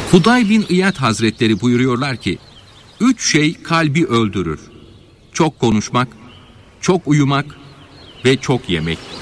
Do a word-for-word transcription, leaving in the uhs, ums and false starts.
Fuday bin İyad Hazretleri buyuruyorlar ki, üç şey kalbi öldürür: çok konuşmak, çok uyumak ve çok yemek.